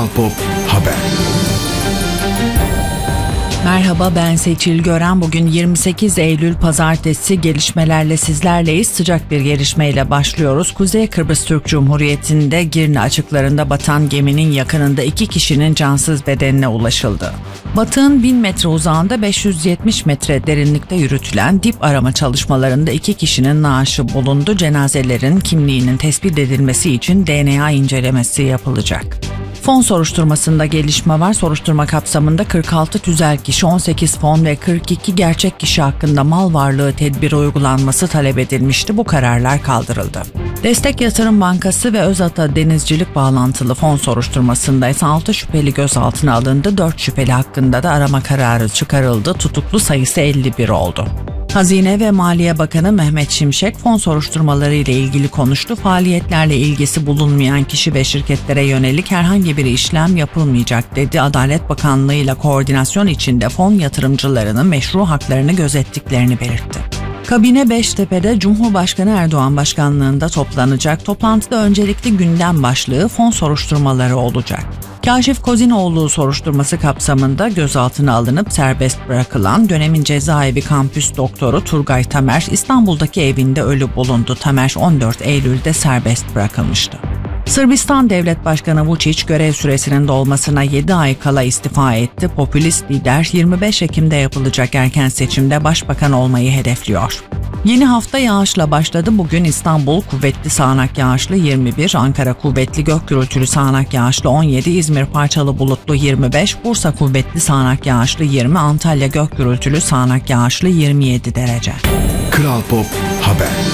Kral Pop Haber. Merhaba, ben Seçil Gören. Bugün 28 Eylül Pazartesi, gelişmelerle sizlerleyiz. Sıcak bir gelişmeyle başlıyoruz. Kuzey Kıbrıs Türk Cumhuriyeti'nde Girne açıklarında batan geminin yakınında 2 kişinin cansız bedenine ulaşıldı. Batığın 1000 metre uzağında 570 metre derinlikte yürütülen dip arama çalışmalarında 2 kişinin naaşı bulundu. Cenazelerin kimliğinin tespit edilmesi için DNA incelemesi yapılacak. Fon soruşturmasında gelişme var. Soruşturma kapsamında 46 tüzel kişi, 18 fon ve 42 gerçek kişi hakkında mal varlığı tedbiri uygulanması talep edilmişti. Bu kararlar kaldırıldı. Destek Yatırım Bankası ve Özata Denizcilik bağlantılı fon soruşturmasında ise 6 şüpheli gözaltına alındı. 4 şüpheli hakkında da arama kararı çıkarıldı. Tutuklu sayısı 51 oldu. Hazine ve Maliye Bakanı Mehmet Şimşek fon soruşturmaları ile ilgili konuştu. Faaliyetlerle ilgisi bulunmayan kişi ve şirketlere yönelik herhangi bir işlem yapılmayacak dedi. Adalet Bakanlığı ile koordinasyon içinde fon yatırımcılarının meşru haklarını gözettiklerini belirtti. Kabine Beştepe'de Cumhurbaşkanı Erdoğan başkanlığında toplanacak. Toplantıda öncelikli gündem başlığı fon soruşturmaları olacak. Kaşif Kozinoğlu soruşturması kapsamında gözaltına alınıp serbest bırakılan dönemin cezaevi kampüs doktoru Turgay Tamer İstanbul'daki evinde ölü bulundu. Tamer 14 Eylül'de serbest bırakılmıştı. Sırbistan Devlet Başkanı Vučić görev süresinin dolmasına 7 ay kala istifa etti. Popülist lider 25 Ekim'de yapılacak erken seçimde başbakan olmayı hedefliyor. Yeni hafta yağışla başladı. Bugün İstanbul kuvvetli sağanak yağışlı 21, Ankara kuvvetli gök gürültülü sağanak yağışlı 17, İzmir parçalı bulutlu 25, Bursa kuvvetli sağanak yağışlı 20, Antalya gök gürültülü sağanak yağışlı 27 derece. Kral Pop Haber.